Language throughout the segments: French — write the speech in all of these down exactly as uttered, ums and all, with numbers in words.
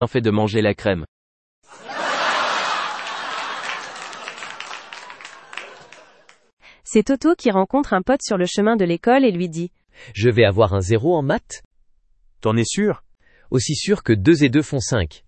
fait de manger la crème. C'est Toto qui rencontre un pote sur le chemin de l'école et lui dit « Je vais avoir un zéro en maths ?» T'en es sûr ? Aussi sûr que deux et deux font cinq.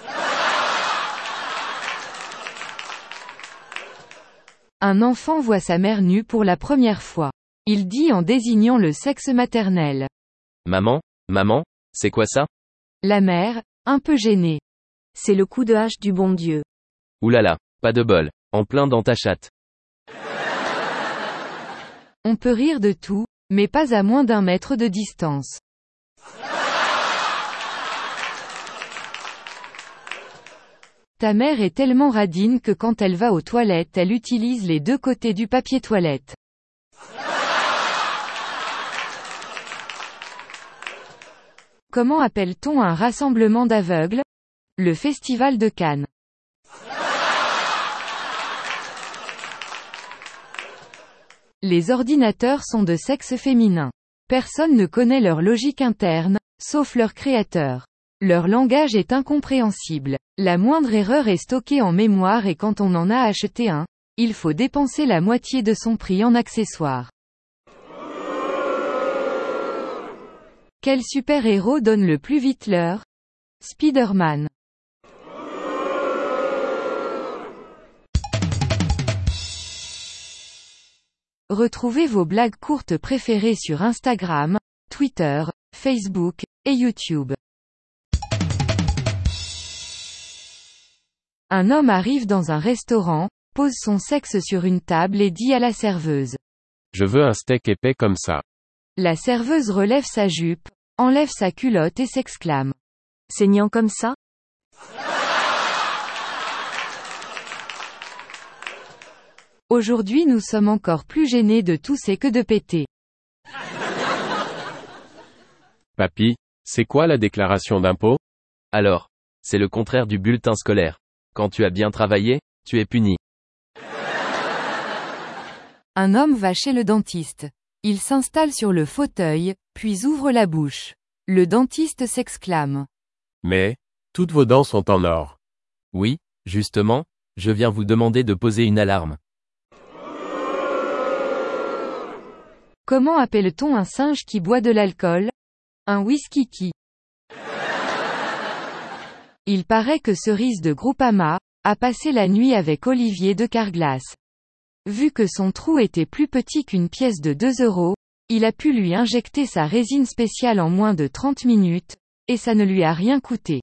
Un enfant voit sa mère nue pour la première fois. Il dit en désignant le sexe maternel. Maman, maman, c'est quoi ça ? La mère, un peu gênée. C'est le coup de hache du bon Dieu. Oulala, pas de bol, en plein dans ta chatte. On peut rire de tout, mais pas à moins d'un mètre de distance. Ta mère est tellement radine que quand elle va aux toilettes, elle utilise les deux côtés du papier toilette. Comment appelle-t-on un rassemblement d'aveugles ? Le Festival de Cannes. Les ordinateurs sont de sexe féminin. Personne ne connaît leur logique interne, sauf leur créateur. Leur langage est incompréhensible. La moindre erreur est stockée en mémoire et quand on en a acheté un, il faut dépenser la moitié de son prix en accessoires. Quel super-héros donne le plus vite l'heure ? Spider-Man. Retrouvez vos blagues courtes préférées sur Instagram, Twitter, Facebook, et YouTube. Un homme arrive dans un restaurant, pose son sexe sur une table et dit à la serveuse. Je veux un steak épais comme ça. La serveuse relève sa jupe, enlève sa culotte et s'exclame. Saignant comme ça ? Aujourd'hui nous sommes encore plus gênés de tousser que de péter. Papy, c'est quoi la déclaration d'impôt ? Alors, c'est le contraire du bulletin scolaire. Quand tu as bien travaillé, tu es puni. Un homme va chez le dentiste. Il s'installe sur le fauteuil, puis ouvre la bouche. Le dentiste s'exclame. Mais, toutes vos dents sont en or. Oui, justement, je viens vous demander de poser une alarme. Comment appelle-t-on un singe qui boit de l'alcool ? Un whisky-qui. Il paraît que Cerise de Groupama a passé la nuit avec Olivier de Carglass. Vu que son trou était plus petit qu'une pièce de deux euros, il a pu lui injecter sa résine spéciale en moins de trente minutes, et ça ne lui a rien coûté.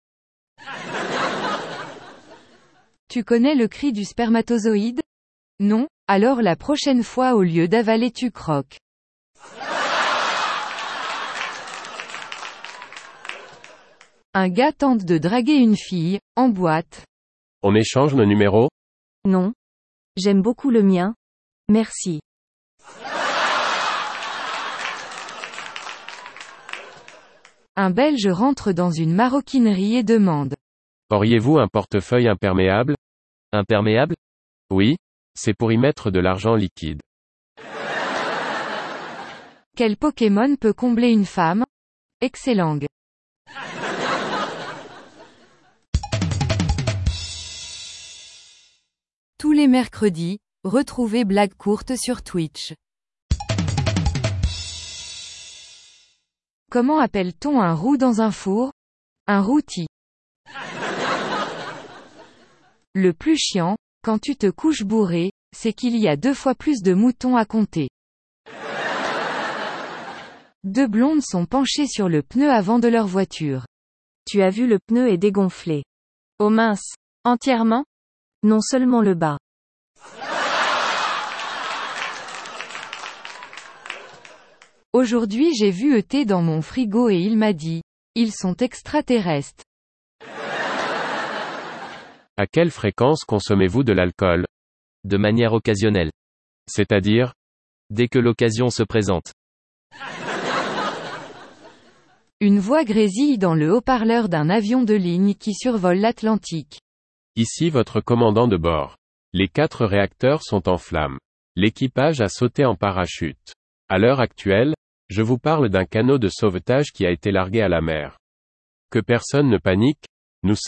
Tu connais le cri du spermatozoïde ? Non ? Alors la prochaine fois au lieu d'avaler tu croques. Un gars tente de draguer une fille, en boîte. On échange nos numéros ? Non. J'aime beaucoup le mien. Merci. Un Belge rentre dans une maroquinerie et demande. Auriez-vous un portefeuille imperméable ? Imperméable ? Oui, c'est pour y mettre de l'argent liquide. Quel Pokémon peut combler une femme ? Excellent. Tous les mercredis, retrouvez Blagues courtes sur Twitch. Comment appelle-t-on un roux dans un four ? Un rôti. Le plus chiant, quand tu te couches bourré, c'est qu'il y a deux fois plus de moutons à compter. Deux blondes sont penchées sur le pneu avant de leur voiture. Tu as vu le pneu est dégonflé. Oh mince. Entièrement ? Non seulement le bas. Aujourd'hui j'ai vu E T dans mon frigo et il m'a dit, ils sont extraterrestres. À quelle fréquence consommez-vous de l'alcool ? De manière occasionnelle. C'est-à-dire ? Dès que l'occasion se présente. Une voix grésille dans le haut-parleur d'un avion de ligne qui survole l'Atlantique. Ici votre commandant de bord. Les quatre réacteurs sont en flammes. L'équipage a sauté en parachute. À l'heure actuelle, je vous parle d'un canot de sauvetage qui a été largué à la mer. Que personne ne panique, nous